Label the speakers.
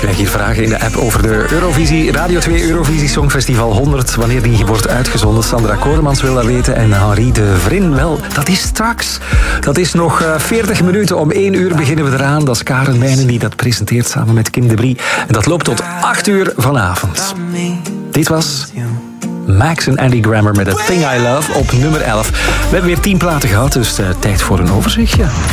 Speaker 1: krijg hier vragen in de app over de Eurovisie, Radio 2 Eurovisie Songfestival 100. Wanneer die wordt uitgezonden. Sandra Koremans wil dat weten en Henri de Vrin. Wel, dat is straks. Dat is nog 40 minuten. Om 1 uur beginnen we eraan. Dat is Karen Wijnen die dat presenteert samen met Kim de Brie. En dat loopt tot 8 uur vanavond. Dit was Max en Andy Grammer met A Thing I Love op nummer 11. We hebben weer 10 platen gehad, dus tijd voor een overzichtje.